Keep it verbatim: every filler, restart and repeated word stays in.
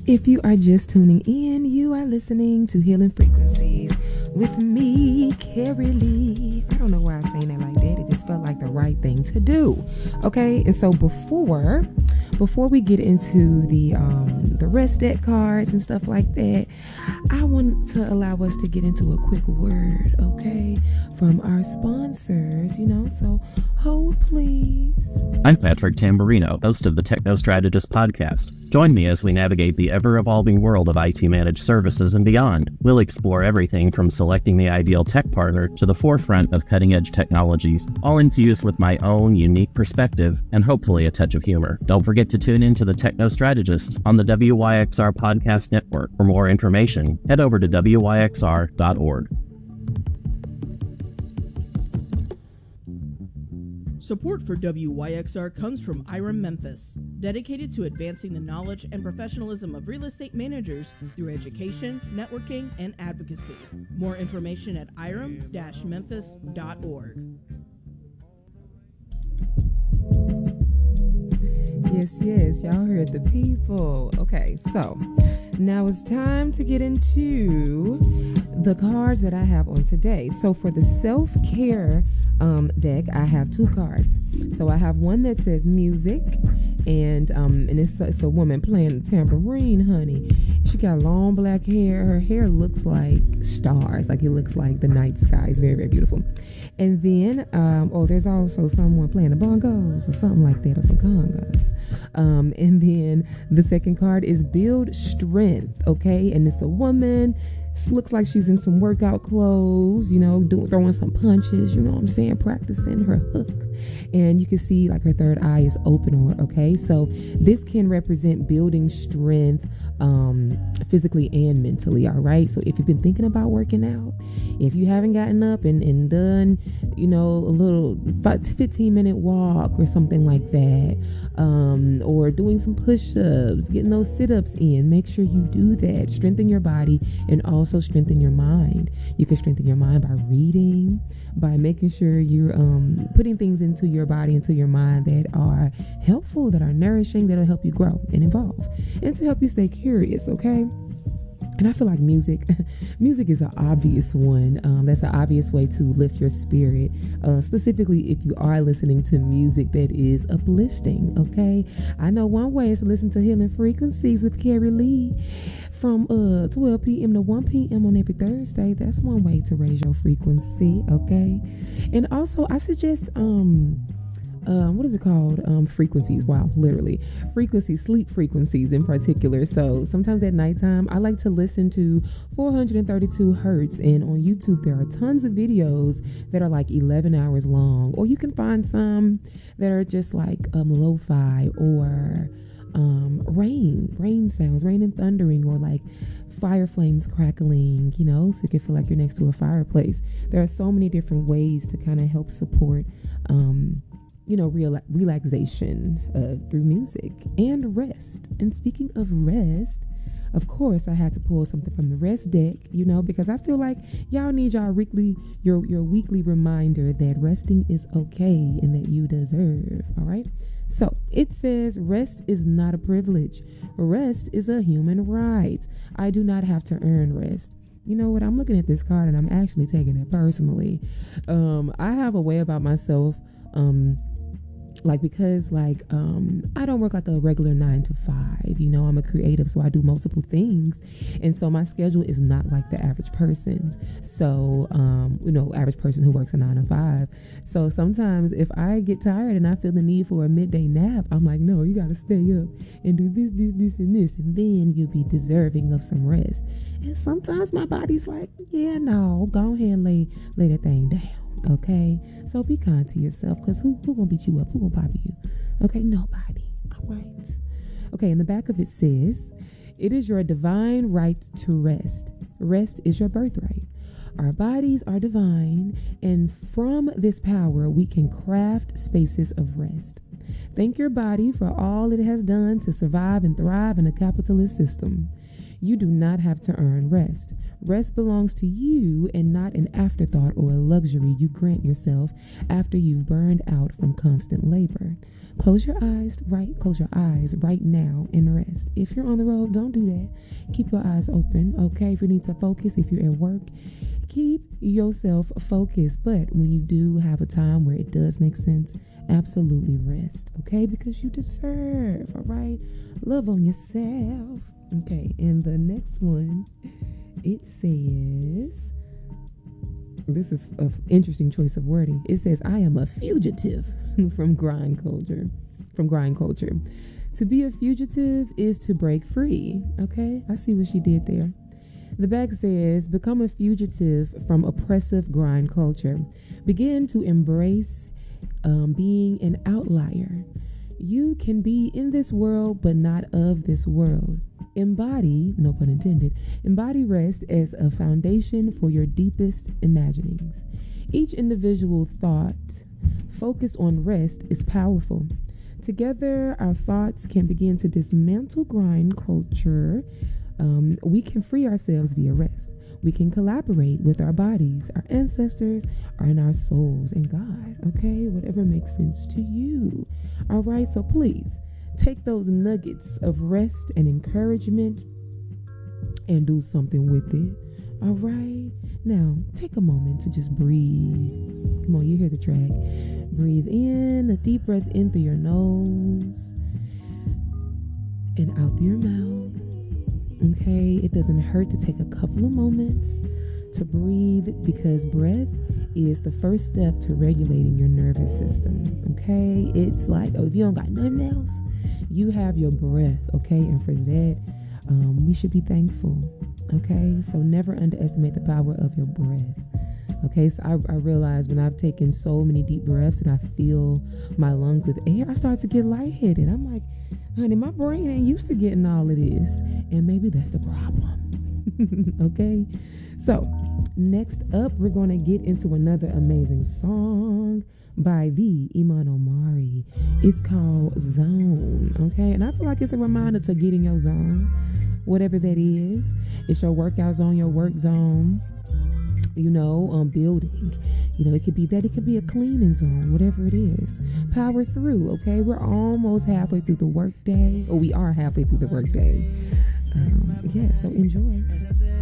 If you are just tuning in, you are listening to Healing Frequencies with me, Carrie Lee. I don't know why I'm saying that like that. It just felt like the right thing to do. Okay, and so before before we get into the um, the rest deck cards and stuff like that, I want to allow us to get into a quick word, okay, from our sponsors. You know, so hold please. I'm Patrick Tamburino, host of the Techno Strategist podcast. Join me as we navigate the ever-evolving world of I T managed services and beyond. We'll explore everything from selecting the ideal tech partner to the forefront of cutting-edge technologies, all infused with my own unique perspective and hopefully a touch of humor. Don't forget to tune in to the Techno Strategist on the W Y X R Podcast Network. For more information, head over to W Y X R dot org. Support for W Y X R comes from I R E M Memphis, dedicated to advancing the knowledge and professionalism of real estate managers through education, networking, and advocacy. More information at I R E M dash memphis dot org. Yes, yes, y'all heard the people. Okay, so now it's time to get into the cards that I have on today. So for the self-care um, deck, I have two cards. So I have one that says music, and um, and it's, it's a woman playing the tambourine, honey. She got long black hair. Her hair looks like stars, like it looks like the night sky. It's very, very beautiful. And then, um, oh, there's also someone playing the bongos or something like that, or some congas. Um, and then the second card is build strength, okay? And it's a woman. Looks like she's in some workout clothes, you know, doing throwing some punches, you know what I'm saying, practicing her hook. And you can see like her third eye is open on her, okay? So this can represent building strength um, physically and mentally, all right? So if you've been thinking about working out, if you haven't gotten up and, and done, you know, a little fifteen minute walk or something like that, um, or doing some push-ups, getting those sit-ups in, make sure you do that. Strengthen your body and also strengthen your mind. You can strengthen your mind by reading, by making sure you're um, putting things into your body, into your mind that are helpful, that are nourishing, that'll help you grow and evolve, and to help you stay curious, okay? And I feel like music, music is an obvious one. Um, that's an obvious way to lift your spirit, uh, specifically if you are listening to music that is uplifting, okay? I know one way is to listen to Healing Frequencies with Carrie Lee from uh, twelve p.m. to one p.m. on every Thursday. That's one way to raise your frequency, okay? And also, I suggest... um. Um, what is it called? Um, frequencies. Wow, literally. Frequencies, sleep frequencies in particular. So sometimes at nighttime, I like to listen to four hundred thirty-two hertz. And on YouTube, there are tons of videos that are like eleven hours long. Or you can find some that are just like um, lo-fi or um, rain, rain sounds, rain and thundering, or like fire flames crackling, you know, so you can feel like you're next to a fireplace. There are so many different ways to kind of help support um you know, real relaxation uh, through music and rest. And speaking of rest, of course, I had to pull something from the rest deck, you know, because I feel like y'all need y'all weekly, your your weekly reminder that resting is okay and that you deserve. All right. So it says rest is not a privilege. Rest is a human right. I do not have to earn rest. You know what? I'm looking at this card and I'm actually taking it personally. Um, I have a way about myself. Um, Like, because, like, um, I don't work like a regular nine to five, you know, I'm a creative, so I do multiple things. And so my schedule is not like the average person's. So, um, you know, average person who works a nine to five. So sometimes if I get tired and I feel the need for a midday nap, I'm like, no, you got to stay up and do this, this, this, and this. And then you'll be deserving of some rest. And sometimes my body's like, yeah, no, go ahead and lay, lay that thing down. Okay, so be kind to yourself, because who, who gonna beat you up? Who gonna bother you? Okay, nobody. All right. Okay, in the back of it says, it is your divine right to rest. Rest is your birthright. Our bodies are divine, and from this power, we can craft spaces of rest. Thank your body for all it has done to survive and thrive in a capitalist system. You do not have to earn rest. Rest belongs to you and not an afterthought or a luxury you grant yourself after you've burned out from constant labor. Close your eyes, right? Close your eyes right now and rest. If you're on the road, don't do that. Keep your eyes open, okay? If you need to focus, if you're at work, keep yourself focused. But when you do have a time where it does make sense, absolutely rest, okay? Because you deserve, all right? Love on yourself. Okay, and the next one, it says, this is an interesting choice of wording. It says, I am a fugitive from grind culture. From grind culture. To be a fugitive is to break free. Okay, I see what she did there. The back says, become a fugitive from oppressive grind culture. Begin to embrace um, being an outlier. You can be in this world, but not of this world. Embody, no pun intended, embody rest as a foundation for your deepest imaginings. Each individual thought focused on rest is powerful. Together, our thoughts can begin to dismantle grind culture. Um, we can free ourselves via rest. We can collaborate with our bodies, our ancestors, and our souls, and God, okay? Whatever makes sense to you. All right, so please take those nuggets of rest and encouragement and do something with it. All right? Now, take a moment to just breathe. Come on, you hear the track. Breathe in, a deep breath in through your nose and out through your mouth. Okay? It doesn't hurt to take a couple of moments to breathe, because breath is the first step to regulating your nervous system. Okay? It's like, oh, if you don't got nothing else, you have your breath. Okay? And for that, um, we should be thankful. Okay? So never underestimate the power of your breath. Okay? So I, I realize when I've taken so many deep breaths and I fill my lungs with air, I start to get lightheaded. I'm like, honey, my brain ain't used to getting all of this. And maybe that's the problem. Okay? So, next up, we're going to get into another amazing song by the Iman Omari. It's called Zone, okay? And I feel like it's a reminder to get in your zone, whatever that is. It's your workout zone, your work zone, you know, um, building. You know, it could be that. It could be a cleaning zone, whatever it is. Power through, okay? We're almost halfway through the work day, or we are halfway through the work day. Um, yeah, so enjoy.